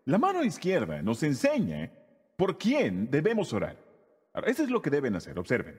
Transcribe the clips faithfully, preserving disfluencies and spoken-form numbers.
la mano izquierda nos enseña por quién debemos orar. Ahora, eso es lo que deben hacer, observen.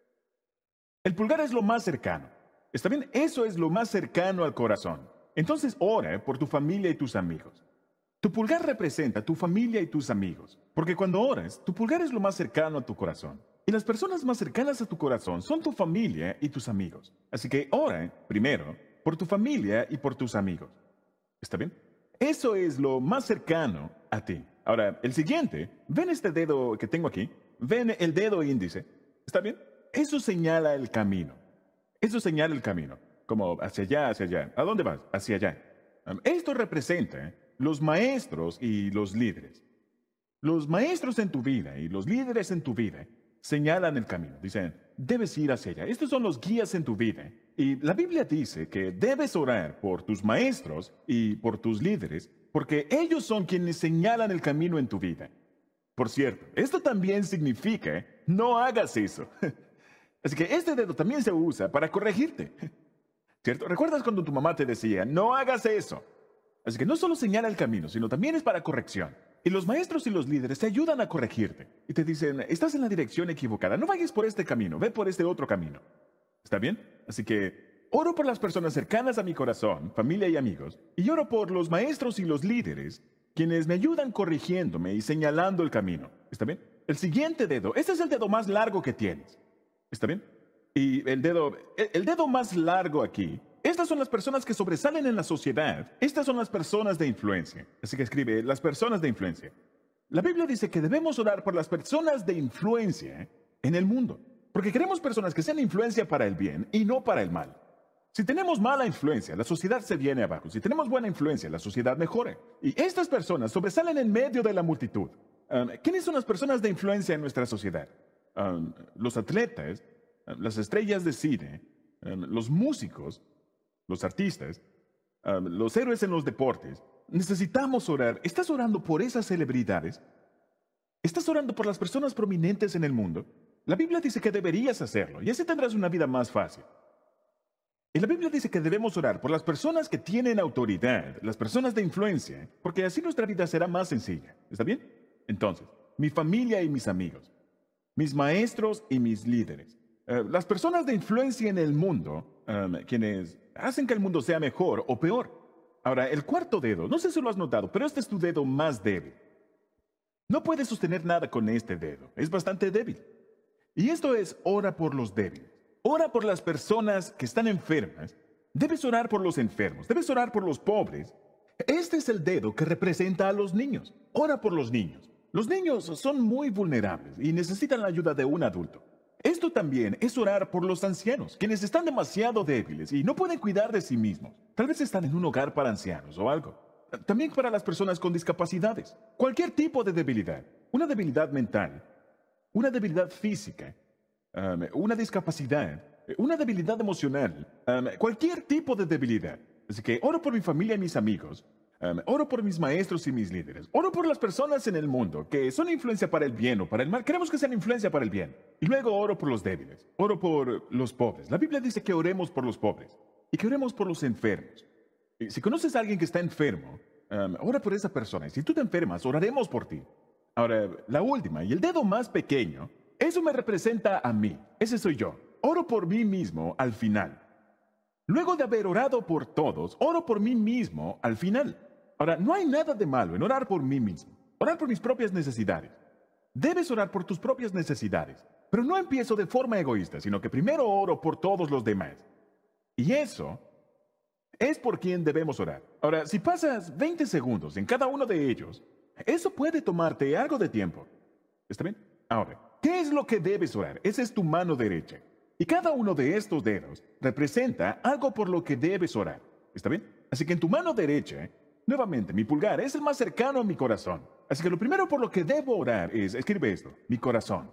El pulgar es lo más cercano. ¿Está bien? Eso es lo más cercano al corazón. Entonces ora por tu familia y tus amigos. Tu pulgar representa tu familia y tus amigos, porque cuando oras, tu pulgar es lo más cercano a tu corazón. Y las personas más cercanas a tu corazón son tu familia y tus amigos. Así que ora, primero, por tu familia y por tus amigos. ¿Está bien? Eso es lo más cercano a ti. Ahora, el siguiente, ¿ven este dedo que tengo aquí? ¿Ven el dedo índice? ¿Está bien? Eso señala el camino. Eso señala el camino. Como hacia allá, hacia allá. ¿A dónde vas? Hacia allá. Um, Esto representa los maestros y los líderes. Los maestros en tu vida y los líderes en tu vida señalan el camino. Dicen, debes ir hacia allá. Estos son los guías en tu vida. Y la Biblia dice que debes orar por tus maestros y por tus líderes, porque ellos son quienes señalan el camino en tu vida. Por cierto, esto también significa, no hagas eso. Así que este dedo también se usa para corregirte. ¿Cierto? ¿Recuerdas cuando tu mamá te decía, no hagas eso? Así que no solo señala el camino, sino también es para corrección. Y los maestros y los líderes te ayudan a corregirte. Y te dicen, estás en la dirección equivocada, no vayas por este camino, ve por este otro camino. ¿Está bien? Así que oro por las personas cercanas a mi corazón, familia y amigos, y oro por los maestros y los líderes, quienes me ayudan corrigiéndome y señalando el camino. ¿Está bien? El siguiente dedo, este es el dedo más largo que tienes. ¿Está bien? Y el dedo, el dedo más largo aquí, estas son las personas que sobresalen en la sociedad. Estas son las personas de influencia. Así que escribe, las personas de influencia. La Biblia dice que debemos orar por las personas de influencia en el mundo. Porque queremos personas que sean influencia para el bien y no para el mal. Si tenemos mala influencia, la sociedad se viene abajo. Si tenemos buena influencia, la sociedad mejora. Y estas personas sobresalen en medio de la multitud. Um, ¿Quiénes son las personas de influencia en nuestra sociedad? Um, los atletas, um, las estrellas de cine, um, los músicos, los artistas, um, los héroes en los deportes. Necesitamos orar. ¿Estás orando por esas celebridades? ¿Estás orando por las personas prominentes en el mundo? La Biblia dice que deberías hacerlo y así tendrás una vida más fácil. Y la Biblia dice que debemos orar por las personas que tienen autoridad, las personas de influencia, porque así nuestra vida será más sencilla. ¿Está bien? Entonces, mi familia y mis amigos, mis maestros y mis líderes, uh, las personas de influencia en el mundo, um, quienes hacen que el mundo sea mejor o peor. Ahora, el cuarto dedo, no sé si lo has notado, pero este es tu dedo más débil. No puedes sostener nada con este dedo, es bastante débil. Y esto es, ora por los débiles. Ora por las personas que están enfermas. Debes orar por los enfermos. Debes orar por los pobres. Este es el dedo que representa a los niños. Ora por los niños. Los niños son muy vulnerables y necesitan la ayuda de un adulto. Esto también es orar por los ancianos, quienes están demasiado débiles y no pueden cuidar de sí mismos. Tal vez están en un hogar para ancianos o algo. También para las personas con discapacidades. Cualquier tipo de debilidad. Una debilidad mental. Una debilidad física. Um, una discapacidad, una debilidad emocional, um, cualquier tipo de debilidad. Así que oro por mi familia y mis amigos, um, oro por mis maestros y mis líderes, oro por las personas en el mundo que son influencia para el bien o para el mal. Queremos que sean influencia para el bien. Y luego oro por los débiles, oro por los pobres. La Biblia dice que oremos por los pobres y que oremos por los enfermos. Y si conoces a alguien que está enfermo, um, ora por esa persona. Y si tú te enfermas, oraremos por ti. Ahora, la última y el dedo más pequeño. Eso me representa a mí. Ese soy yo. Oro por mí mismo al final. Luego de haber orado por todos, oro por mí mismo al final. Ahora, no hay nada de malo en orar por mí mismo. Orar por mis propias necesidades. Debes orar por tus propias necesidades. Pero no empiezo de forma egoísta, sino que primero oro por todos los demás. Y eso es por quien debemos orar. Ahora, si pasas veinte segundos en cada uno de ellos, eso puede tomarte algo de tiempo. ¿Está bien? Ahora, ¿qué es lo que debes orar? Esa es tu mano derecha. Y cada uno de estos dedos representa algo por lo que debes orar. ¿Está bien? Así que en tu mano derecha, nuevamente, mi pulgar es el más cercano a mi corazón. Así que lo primero por lo que debo orar es, escribe esto, mi corazón.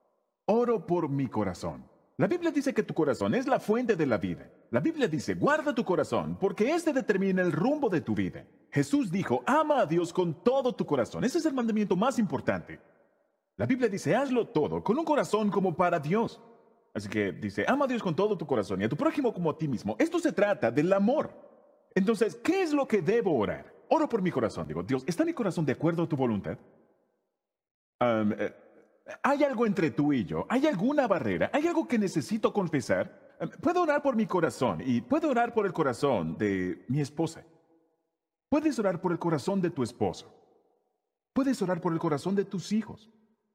Oro por mi corazón. La Biblia dice que tu corazón es la fuente de la vida. La Biblia dice, guarda tu corazón, porque este determina el rumbo de tu vida. Jesús dijo, ama a Dios con todo tu corazón. Ese es el mandamiento más importante. La Biblia dice, hazlo todo con un corazón como para Dios. Así que dice, ama a Dios con todo tu corazón y a tu prójimo como a ti mismo. Esto se trata del amor. Entonces, ¿qué es lo que debo orar? oro por mi corazón. Digo, Dios, ¿está mi corazón de acuerdo a tu voluntad? Um, eh, ¿Hay algo entre tú y yo? ¿Hay alguna barrera? ¿Hay algo que necesito confesar? Um, puedo orar por mi corazón y puedo orar por el corazón de mi esposa. Puedes orar por el corazón de tu esposo. Puedes orar por el corazón de tus hijos.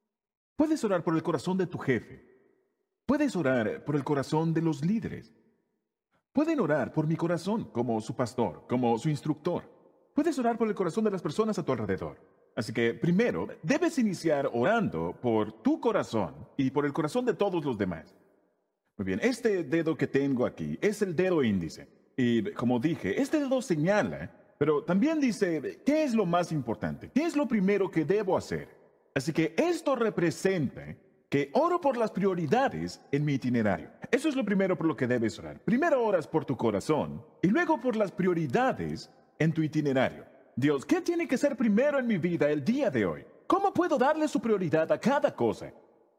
Puedes orar por el corazón de tu jefe. Puedes orar por el corazón de los líderes. Pueden orar por mi corazón como su pastor, como su instructor. Puedes orar por el corazón de las personas a tu alrededor. Así que, primero, debes iniciar orando por tu corazón y por el corazón de todos los demás. Muy bien, este dedo que tengo aquí es el dedo índice. Y, como dije, este dedo señala, pero también dice, ¿qué es lo más importante? ¿Qué es lo primero que debo hacer? Así que esto representa que oro por las prioridades en mi itinerario. Eso es lo primero por lo que debes orar. Primero oras por tu corazón y luego por las prioridades en tu itinerario. Dios, ¿qué tiene que ser primero en mi vida el día de hoy? ¿Cómo puedo darle su prioridad a cada cosa?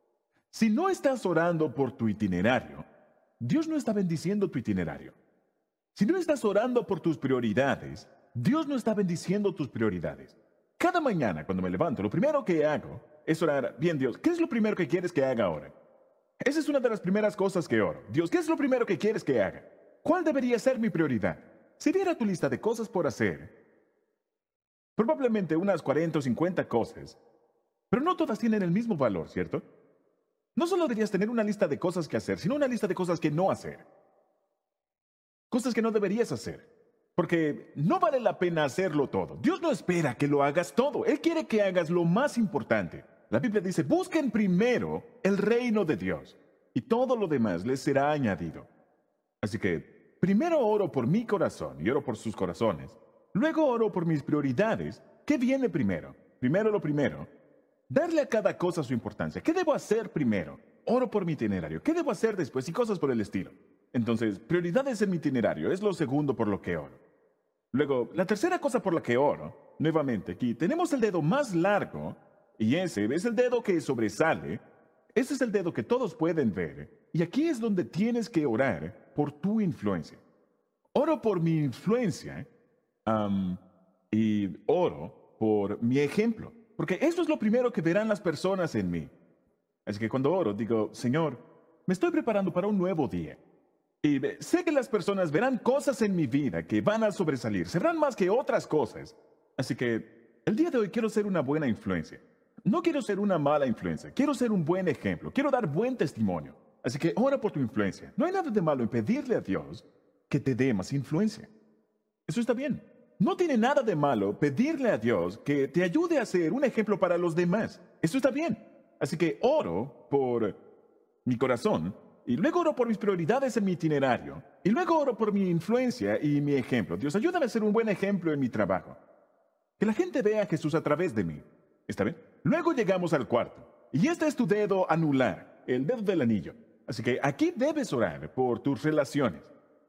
Si no estás orando por tu itinerario, Dios no está bendiciendo tu itinerario. Si no estás orando por tus prioridades, Dios no está bendiciendo tus prioridades. Cada mañana cuando me levanto, lo primero que hago es orar, bien Dios, ¿qué es lo primero que quieres que haga ahora? Esa es una de las primeras cosas que oro. Dios, ¿qué es lo primero que quieres que haga? ¿Cuál debería ser mi prioridad? Si viera tu lista de cosas por hacer, probablemente unas cuarenta o cincuenta cosas, pero no todas tienen el mismo valor, ¿cierto? No solo deberías tener una lista de cosas que hacer, sino una lista de cosas que no hacer. Cosas que no deberías hacer, porque no vale la pena hacerlo todo. Dios no espera que lo hagas todo. Él quiere que hagas lo más importante. La Biblia dice, busquen primero el reino de Dios y todo lo demás les será añadido. Así que primero oro por mi corazón y oro por sus corazones. Luego oro por mis prioridades. ¿Qué viene primero? Primero lo primero. Darle a cada cosa su importancia. ¿Qué debo hacer primero? Oro por mi itinerario. ¿Qué debo hacer después? Y cosas por el estilo. Entonces, prioridades en mi itinerario es lo segundo por lo que oro. Luego, la tercera cosa por la que oro, nuevamente aquí, tenemos el dedo más largo, y ese es el dedo que sobresale. Ese es el dedo que todos pueden ver. Y aquí es donde tienes que orar por tu influencia. Oro por mi influencia um, y oro por mi ejemplo. Porque eso es lo primero que verán las personas en mí. Así que cuando oro, digo, Señor, me estoy preparando para un nuevo día. Y sé que las personas verán cosas en mi vida que van a sobresalir, se verán más que otras cosas. Así que el día de hoy quiero ser una buena influencia. No quiero ser una mala influencia, quiero ser un buen ejemplo, quiero dar buen testimonio. Así que ora por tu influencia. No hay nada de malo en pedirle a Dios que te dé más influencia. Eso está bien. No tiene nada de malo pedirle a Dios que te ayude a ser un ejemplo para los demás. Eso está bien. Así que oro por mi corazón. Y luego oro por mis prioridades en mi itinerario. Y luego oro por mi influencia y mi ejemplo. Dios, ayúdame a ser un buen ejemplo en mi trabajo. Que la gente vea a Jesús a través de mí. ¿Está bien? Luego llegamos al cuarto. Y este es tu dedo anular, el dedo del anillo. Así que aquí debes orar por tus relaciones.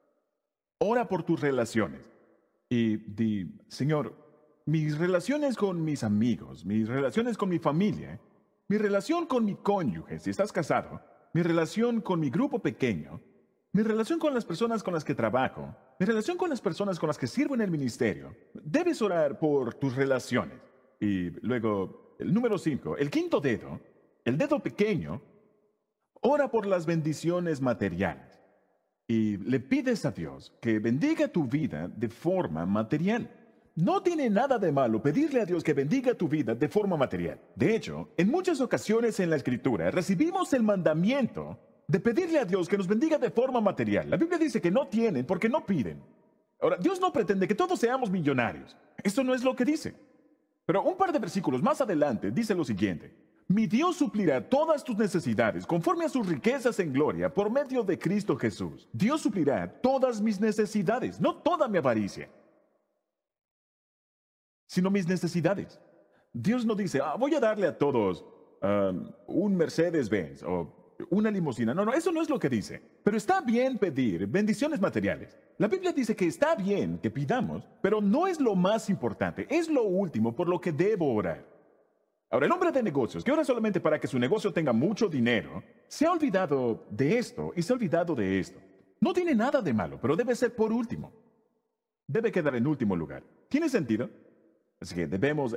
Ora por tus relaciones. Y di, Señor, mis relaciones con mis amigos, mis relaciones con mi familia, mi relación con mi cónyuge, si estás casado, mi relación con mi grupo pequeño, mi relación con las personas con las que trabajo, mi relación con las personas con las que sirvo en el ministerio. Debes orar por tus relaciones. Y luego, el número cinco, el quinto dedo, el dedo pequeño, ora por las bendiciones materiales. Y le pides a Dios que bendiga tu vida de forma material. No tiene nada de malo pedirle a Dios que bendiga tu vida de forma material. De hecho, en muchas ocasiones en la Escritura recibimos el mandamiento de pedirle a Dios que nos bendiga de forma material. La Biblia dice que no tienen porque no piden. Ahora, Dios no pretende que todos seamos millonarios. Esto no es lo que dice. Pero un par de versículos más adelante dice lo siguiente. Mi Dios suplirá todas tus necesidades conforme a sus riquezas en gloria por medio de Cristo Jesús. Dios suplirá todas mis necesidades, no toda mi avaricia, sino mis necesidades. Dios no dice, ah, voy a darle a todos um, un Mercedes-Benz o una limusina. No, no, eso no es lo que dice. Pero está bien pedir bendiciones materiales. La Biblia dice que está bien que pidamos, pero no es lo más importante, es lo último por lo que debo orar. Ahora, el hombre de negocios, que ora solamente para que su negocio tenga mucho dinero, se ha olvidado de esto y se ha olvidado de esto. No tiene nada de malo, pero debe ser por último. Debe quedar en último lugar. ¿Tiene sentido? Así que debemos